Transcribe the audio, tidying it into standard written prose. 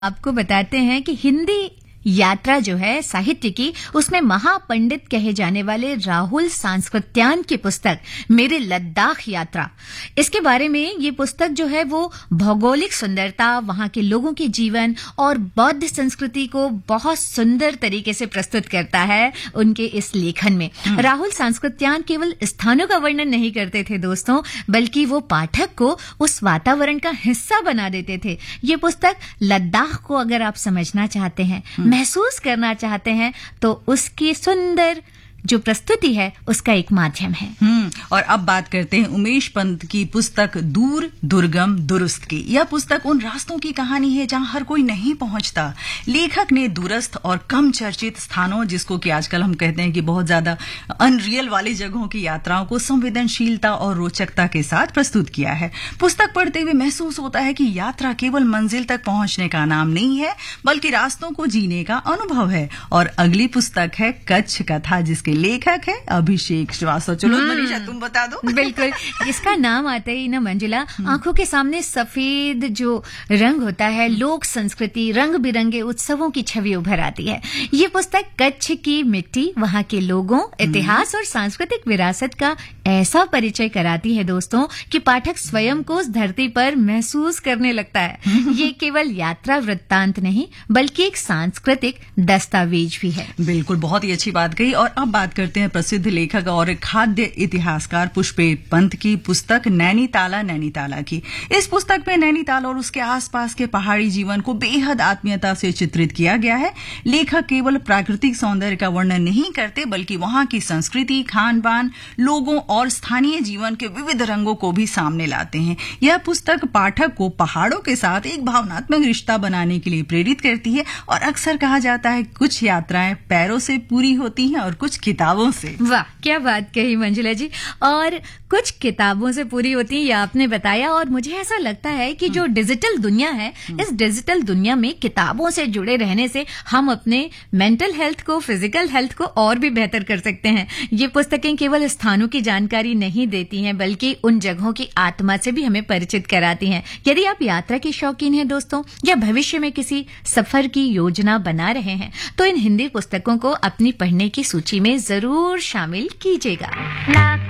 आपको बताते हैं कि हिंदी यात्रा जो है साहित्य की, उसमें महापंडित कहे जाने वाले राहुल सांस्कृत्यायन की पुस्तक मेरी लद्दाख यात्रा, इसके बारे में ये पुस्तक जो है वो भौगोलिक सुंदरता, वहां के लोगों के जीवन और बौद्ध संस्कृति को बहुत सुंदर तरीके से प्रस्तुत करता है उनके इस लेखन में। राहुल सांस्कृत्यायन केवल स्थानों का वर्णन नहीं करते थे दोस्तों, बल्कि वो पाठक को उस वातावरण का हिस्सा बना देते थे। ये पुस्तक लद्दाख को अगर आप समझना चाहते हैं, महसूस करना चाहते हैं, तो उसकी सुंदर जो प्रस्तुति है उसका एक माध्यम है। और अब बात करते हैं उमेश पंत की पुस्तक दूर दुर्गम दुरुस्त की। यह पुस्तक उन रास्तों की कहानी है जहां हर कोई नहीं पहुंचता। लेखक ने दूरस्थ और कम चर्चित स्थानों, जिसको कि आजकल हम कहते हैं कि बहुत ज्यादा अनरियल वाली जगहों की यात्राओं को संवेदनशीलता और रोचकता के साथ प्रस्तुत किया है। पुस्तक पढ़ते हुए महसूस होता है कि यात्रा केवल मंजिल तक पहुंचने का नाम नहीं है, बल्कि रास्तों को जीने का अनुभव है। और अगली पुस्तक है कच्छ कथा, जिसके लेखक है अभिषेक श्रीवास्तव। चलो मनीषा तुम बता दो। बिल्कुल, इसका नाम आते ही ना मंजुला, आंखों के सामने सफेद जो रंग होता है, लोक संस्कृति, रंग बिरंगे उत्सवों की छवि उभर आती है। ये पुस्तक कच्छ की मिट्टी, वहां के लोगों, इतिहास और सांस्कृतिक विरासत का ऐसा परिचय कराती है दोस्तों कि पाठक स्वयं को उस धरती पर महसूस करने लगता है। ये केवल यात्रा वृत्तांत नहीं, बल्कि एक सांस्कृतिक दस्तावेज भी है। बिल्कुल, बहुत ही अच्छी बात कही। और अब बात करते हैं प्रसिद्ध लेखक और खाद्य इतिहासकार पुष्पे पंत की पुस्तक नैनीताला की। इस पुस्तक में नैनीताल और उसके आसपास के पहाड़ी जीवन को बेहद आत्मीयता से चित्रित किया गया है। लेखक केवल प्राकृतिक सौंदर्य का वर्णन नहीं करते, बल्कि वहां की संस्कृति, खान पान, लोगों और स्थानीय जीवन के विविध रंगों को भी सामने लाते हैं। यह पुस्तक पाठक को पहाड़ों के साथ एक भावनात्मक रिश्ता बनाने के लिए प्रेरित करती है। और अक्सर कहा जाता है कुछ यात्राएं पैरों से पूरी होती हैं और कुछ किताबों से। वाह, क्या बात कही मंजुला जी। और कुछ किताबों से पूरी होती है, ये आपने बताया। और मुझे ऐसा लगता है कि जो डिजिटल दुनिया है, इस डिजिटल दुनिया में किताबों से जुड़े रहने से हम अपने मेंटल हेल्थ को, फिजिकल हेल्थ को और भी बेहतर कर सकते हैं। ये पुस्तकें केवल स्थानों की जानकारी नहीं देती हैं, बल्कि उन जगहों की आत्मा से भी हमें परिचित कराती हैं। यदि आप यात्रा के शौकीन हैं दोस्तों, या भविष्य में किसी सफर की योजना बना रहे हैं, तो इन हिंदी पुस्तकों को अपनी पढ़ने की सूची में जरूर शामिल कीजिएगा।